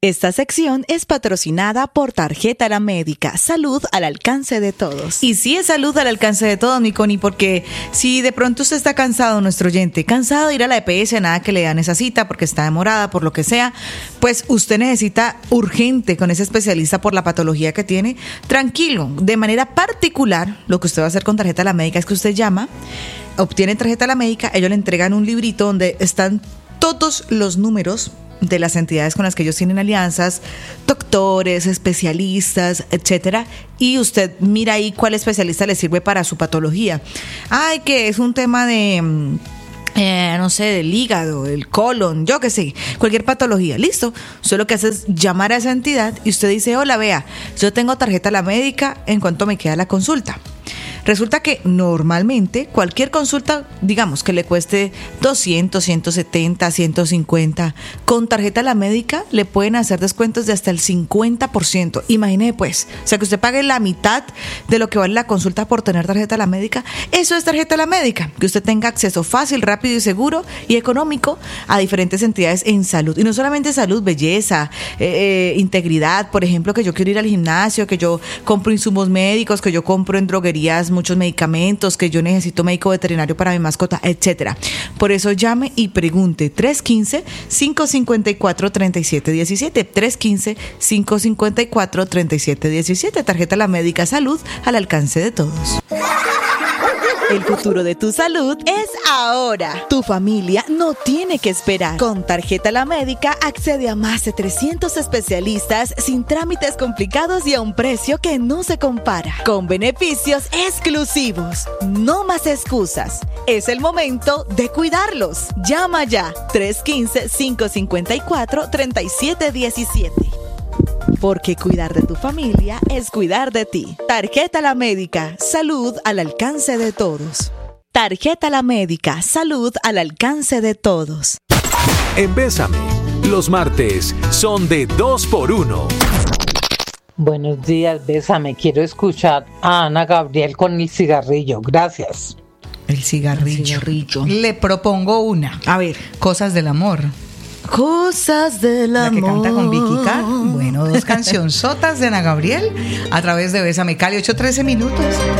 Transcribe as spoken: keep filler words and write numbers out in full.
Esta sección es patrocinada por Tarjeta La Médica. Salud al alcance de todos. Y sí es salud al alcance de todos, mi Connie, porque si de pronto usted está cansado, nuestro oyente, cansado de ir a la E P S, nada que le dan esa cita porque está demorada, por lo que sea, pues usted necesita urgente con ese especialista por la patología que tiene. Tranquilo, de manera particular, lo que usted va a hacer con Tarjeta La Médica es que usted llama, obtiene Tarjeta La Médica, ellos le entregan un librito donde están todos los números de las entidades con las que ellos tienen alianzas, doctores, especialistas, etcétera, y usted mira ahí cuál especialista le sirve para su patología. Ay, que es un tema de Eh, no sé, del hígado, el colon, yo qué sé, cualquier patología, listo. Usted lo que hace es llamar a esa entidad y usted dice, hola, vea, yo tengo Tarjeta La Médica, ¿en cuánto me queda la consulta? Resulta que normalmente cualquier consulta, digamos que le cueste doscientos, ciento setenta, ciento cincuenta, con Tarjeta La Médica le pueden hacer descuentos de hasta el cincuenta por ciento. Imagine pues, o sea que usted pague la mitad de lo que vale la consulta por tener Tarjeta La Médica. Eso es Tarjeta La Médica, que usted tenga acceso fácil, rápido y seguro y económico a diferentes entidades en salud. Y no solamente salud, belleza, eh, eh, integridad, por ejemplo, que yo quiero ir al gimnasio, que yo compro insumos médicos, que yo compro en droguerías muchos medicamentos, que yo necesito médico veterinario para mi mascota, etcétera. Por eso llame y pregunte tres uno cinco, cinco cinco cuatro, tres siete uno siete, tres uno cinco, cinco cinco cuatro, tres siete uno siete. Tarjeta La Médica, salud al alcance de todos. El futuro de tu salud es ahora. Tu familia no tiene que esperar. Con Tarjeta La Médica accede a más de trescientos especialistas sin trámites complicados y a un precio que no se compara. Con beneficios exclusivos. No más excusas. Es el momento de cuidarlos. Llama ya. tres uno cinco, cinco cinco cuatro, tres siete uno siete. Porque cuidar de tu familia es cuidar de ti. Tarjeta La Médica, salud al alcance de todos. Tarjeta La Médica, salud al alcance de todos. En Bésame, los martes son de dos por uno. Buenos días, Bésame. Quiero escuchar a Ana Gabriel con el cigarrillo. Gracias. El cigarrillo. El cigarrillo. Le propongo una. A ver. Cosas del amor. Cosas del La que amor. canta con Vicky Carr. Bueno, dos cancionzotas de Ana Gabriel a través de Bésame Cali, ocho trece minutos.